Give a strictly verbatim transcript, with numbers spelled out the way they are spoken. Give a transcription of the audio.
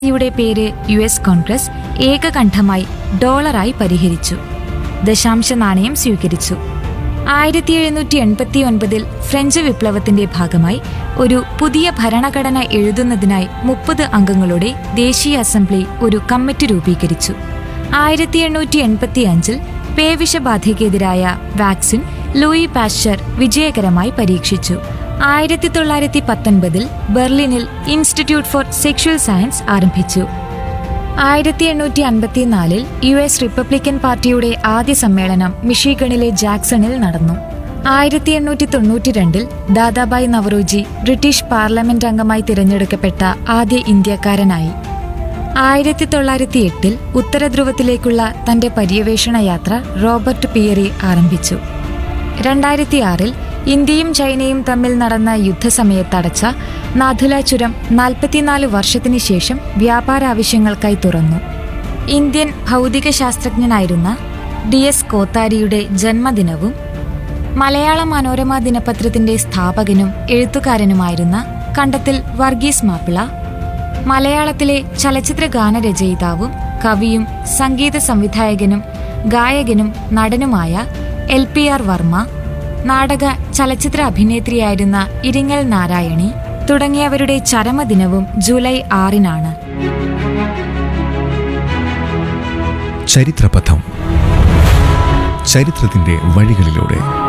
യുടെ പേര് U S Congress ഏകകണ്ഠമായി ഡോളറായി പരിഹരിച്ചു. ദശാംശ നാണയം സ്വീകരിച്ചു. ആയിരത്തി എഴുന്നൂറ്റി എൺപത്തി ഒൻപതിൽ ഫ്രഞ്ച് വിപ്ലവത്തിന്റെ ഭാഗമായി ഒരു പുതിയ ഭരണഘടന എഴുതുന്നതിനായി മുപ്പത് അംഗങ്ങളുടെ ദേശീയ അസംബ്ലി ഒരു കമ്മിറ്റി രൂപീകരിച്ചു. ആയിരത്തി എണ്ണൂറ്റി എൺപത്തി അഞ്ചിൽ പേവിഷബാധയ്ക്കെതിരായ വാക്സിൻ ലൂയി പാസ്ചർ വിജയകരമായി പരീക്ഷിച്ചു. ആയിരത്തി തൊള്ളായിരത്തി പത്തൊൻപതിൽ ബെർലിനിൽ ഇൻസ്റ്റിറ്റ്യൂട്ട് ഫോർ സെക്ഷൽ സയൻസ് ആരംഭിച്ചു. ആയിരത്തി എണ്ണൂറ്റി അൻപത്തിനാലിൽ യു എസ് റിപ്പബ്ലിക്കൻ പാർട്ടിയുടെ ആദ്യ സമ്മേളനം മിഷിഗണിലെ ജാക്സണിൽ നടന്നു. ആയിരത്തി എണ്ണൂറ്റി തൊണ്ണൂറ്റി രണ്ടിൽ ദാദാബായ് നവറോജി ബ്രിട്ടീഷ് പാർലമെന്റ് അംഗമായി തിരഞ്ഞെടുക്കപ്പെട്ട ആദ്യ ഇന്ത്യക്കാരനായി. ആയിരത്തി തൊള്ളായിരത്തി എട്ടിൽ ഉത്തരധ്രുവത്തിലേക്കുള്ള തന്റെ പര്യവേഷണ യാത്ര റോബർട്ട് പിയറി ആരംഭിച്ചു. രണ്ടായിരത്തി ആറിൽ ഇന്ത്യയും ചൈനയും തമ്മിൽ നടന്ന യുദ്ധസമയത്തടച്ച നാഥുല ചുരം നാൽപ്പത്തിനാല് വർഷത്തിനു ശേഷം വ്യാപാരാവശ്യങ്ങൾക്കായി തുറന്നു. Indian ഭൗതികശാസ്ത്രജ്ഞനായിരുന്ന D S കോത്താരിയുടെ ജന്മദിനവും Malayala Manorama ദിനപത്രത്തിന്റെ സ്ഥാപകനും എഴുത്തുകാരനുമായിരുന്ന കണ്ടത്തിൽ വർഗീസ് മാപ്പിള, മലയാളത്തിലെ ചലച്ചിത്ര ഗാനരചയിതാവും കവിയും സംഗീത സംവിധായകനും ഗായകനും നടനുമായ എൽ പി ആർ വർമ്മ, നാടക ചലച്ചിത്ര അഭിനേത്രിയായിരുന്ന ഇരിങ്ങൽ നാരായണി തുടങ്ങിയവരുടെ ചരമദിനവും ജൂലൈ ആറിനാണ്. ചരിത്രപഥം. ചരിത്രത്തിന്റെ വഴികളിലൂടെ